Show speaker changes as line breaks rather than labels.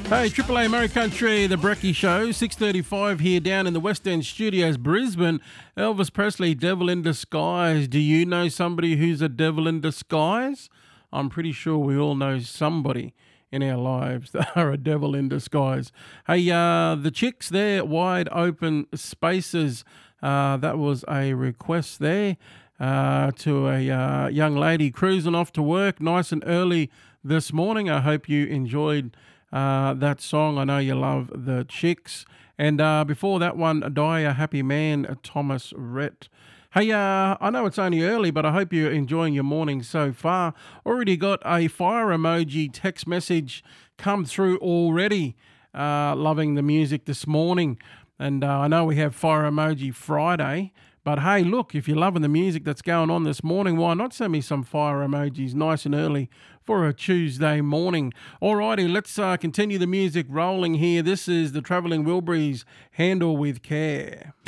Hey, Triple A Murray Country, the Brecky Show, 6:35 here down in the West End Studios, Brisbane. Elvis Presley, Devil in Disguise. Do you know somebody who's a devil in disguise? I'm pretty sure we all know somebody in our lives that are a devil in disguise. Hey, the Chicks there, Wide Open Spaces. That was a request there to a young lady cruising off to work nice and early this morning. I hope you enjoyed that song. I know you love the Chicks. And before that one, Die a Happy Man, Thomas Rhett. Hey, I know it's only early, but I hope you're enjoying your morning so far. Already got a fire emoji text message come through already. Loving the music this morning. And I know we have Fire Emoji Friday. But hey, look, if you're loving the music that's going on this morning, why not send me some fire emojis nice and early for a Tuesday morning? Alrighty, let's continue the music rolling here. This is the Travelling Wilburys, Handle with Care.